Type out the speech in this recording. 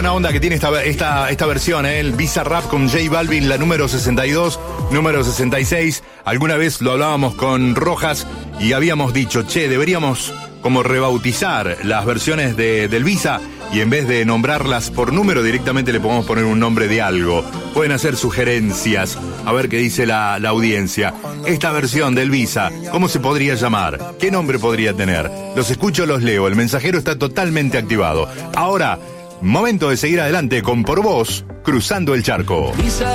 buena onda que tiene esta versión, el Visa Rap con J Balvin, la número 62, número 66. Alguna vez lo hablábamos con Rojas y habíamos dicho, deberíamos como rebautizar las versiones del Visa y en vez de nombrarlas por número directamente le podemos poner un nombre de algo. Pueden hacer sugerencias, a ver qué dice la audiencia. Esta versión del Visa, ¿cómo se podría llamar? ¿Qué nombre podría tener? Los escucho, los leo, el mensajero está totalmente activado. Ahora, momento de seguir adelante con Por Vos, Cruzando el Charco.